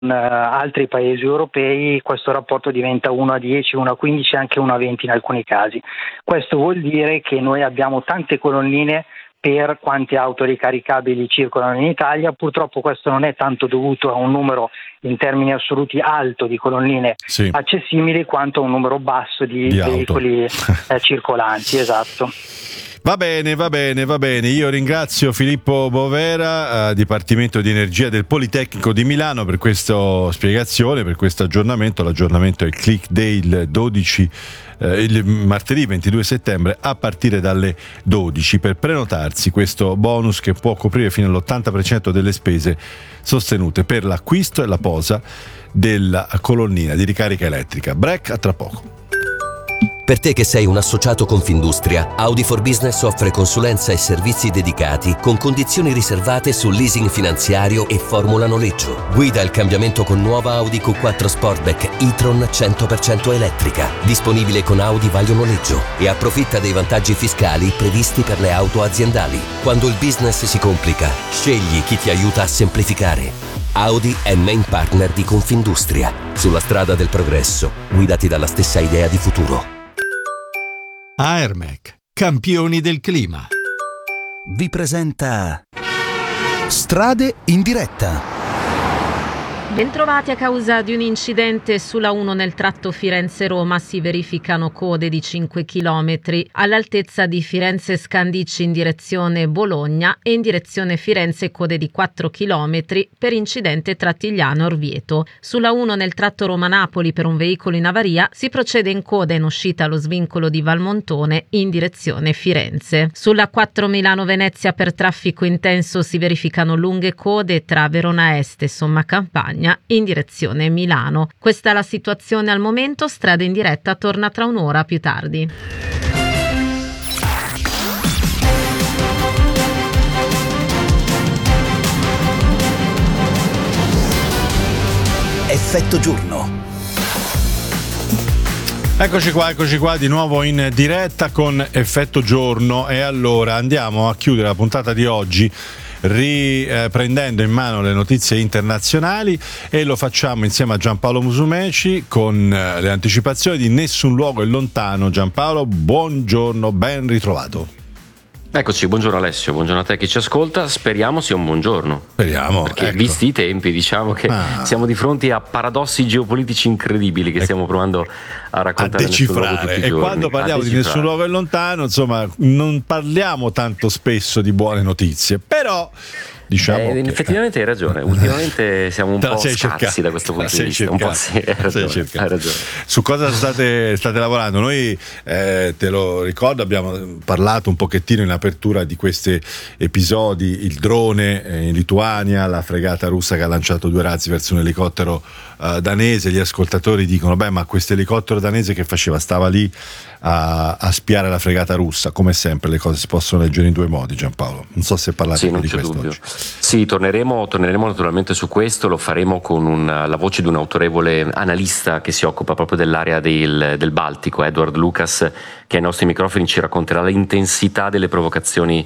altri paesi europei questo rapporto diventa 1 a 10, 1 a 15, anche 1 a 20 in alcuni casi. Questo vuol dire che noi abbiamo tante colonnine per quante auto ricaricabili circolano in Italia. Purtroppo questo non è tanto dovuto a un numero in termini assoluti alto di colonnine accessibili quanto a un numero basso di veicoli circolanti. Esatto. Va bene. Io ringrazio Filippo Bovera, Dipartimento di Energia del Politecnico di Milano, per questa spiegazione, per questo aggiornamento. L'aggiornamento è il Click Day il martedì 22 settembre a partire dalle 12 per prenotarsi questo bonus che può coprire fino all'80% delle spese sostenute per l'acquisto e la posa della colonnina di ricarica elettrica. Break, a tra poco. Per te che sei un associato Confindustria, Audi for Business offre consulenza e servizi dedicati con condizioni riservate su leasing finanziario e formula noleggio. Guida il cambiamento con nuova Audi Q4 Sportback e-tron 100% elettrica, disponibile con Audi Vaglio Noleggio, e approfitta dei vantaggi fiscali previsti per le auto aziendali. Quando il business si complica, scegli chi ti aiuta a semplificare. Audi è main partner di Confindustria. Sulla strada del progresso, guidati dalla stessa idea di futuro. Aermec, campioni del clima, vi presenta Strade in diretta. Bentrovati. A causa di un incidente sulla 1 nel tratto Firenze-Roma si verificano code di 5 km all'altezza di Firenze Scandicci in direzione Bologna e in direzione Firenze code di 4 km per incidente Trattigliano-Orvieto. Sulla 1 nel tratto Roma-Napoli per un veicolo in avaria si procede in coda in uscita allo svincolo di Valmontone in direzione Firenze. Sulla 4 Milano-Venezia per traffico intenso si verificano lunghe code tra Verona Est e Somma Campagna in direzione Milano. Questa è la situazione al momento. Strada in diretta torna tra un'ora più tardi. Effetto giorno. Eccoci qua di nuovo in diretta con Effetto Giorno, e allora andiamo a chiudere la puntata di oggi riprendendo in mano le notizie internazionali, e lo facciamo insieme a Giampaolo Musumeci con le anticipazioni di Nessun luogo è lontano. Giampaolo, buongiorno, ben ritrovato. Eccoci, buongiorno Alessio, buongiorno a te che ci ascolta, speriamo sia un buongiorno. Speriamo. Perché ecco, visti i tempi diciamo che siamo di fronte a paradossi geopolitici incredibili che stiamo provando a raccontare, a decifrare. E quando parliamo di Nessun luogo è lontano, insomma, non parliamo tanto spesso di buone notizie, però diciamo che effettivamente hai ragione, ultimamente siamo un po' scarsi da questo punto di vista. Un po' sì, hai ragione. Su cosa state lavorando? Noi te lo ricordo, abbiamo parlato un pochettino in apertura di questi episodi, il drone in Lituania, la fregata russa che ha lanciato 2 razzi verso un elicottero danese. Gli ascoltatori dicono: beh, ma questo elicottero danese che faceva? Stava lì a spiare la fregata russa. Come sempre le cose si possono leggere in 2 modi, Giampaolo. Non so se parlate di questo oggi. Sì, torneremo naturalmente su questo, lo faremo con la voce di un autorevole analista che si occupa proprio dell'area del Baltico, Edward Lucas, che ai nostri microfoni ci racconterà l'intensità delle provocazioni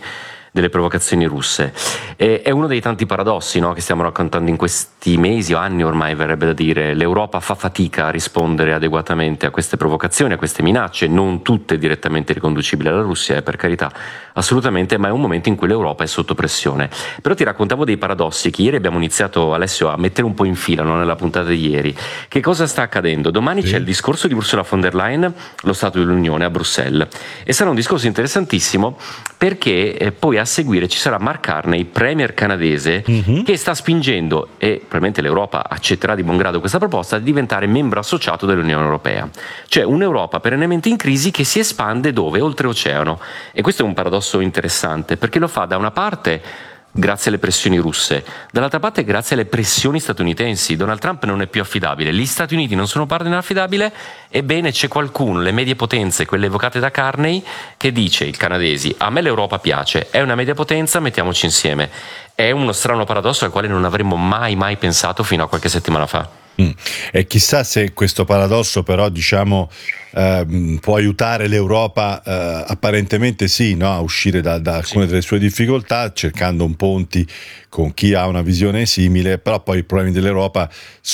russe. È uno dei tanti paradossi, no, che stiamo raccontando in questi mesi o anni ormai, verrebbe da dire. L'Europa fa fatica a rispondere adeguatamente a queste provocazioni, a queste minacce, non tutte direttamente riconducibili alla Russia, per carità, assolutamente, ma è un momento in cui l'Europa è sotto pressione. Però ti raccontavo dei paradossi che ieri abbiamo iniziato, Alessio, a mettere un po' in fila, no, nella puntata di ieri. Che cosa sta accadendo? Domani c'è il discorso di Ursula von der Leyen, lo Stato dell'Unione a Bruxelles, e sarà un discorso interessantissimo perché poi a seguire ci sarà Mark Carney, premier canadese, che sta spingendo, e probabilmente l'Europa accetterà di buon grado questa proposta, di diventare membro associato dell'Unione Europea. Cioè un'Europa perennemente in crisi che si espande dove? Oltreoceano. E questo è un paradosso interessante, perché lo fa da una parte grazie alle pressioni russe, dall'altra parte grazie alle pressioni statunitensi. Donald Trump non è più affidabile, gli Stati Uniti non sono partner affidabile, ebbene c'è qualcuno, le medie potenze, quelle evocate da Carney, che dice: i canadesi, a me l'Europa piace, è una media potenza, mettiamoci insieme. È uno strano paradosso al quale non avremmo mai pensato fino a qualche settimana fa. E chissà se questo paradosso però può aiutare l'Europa, apparentemente sì, no? A uscire da alcune delle sue difficoltà, cercando un ponti con chi ha una visione simile, però poi i problemi dell'Europa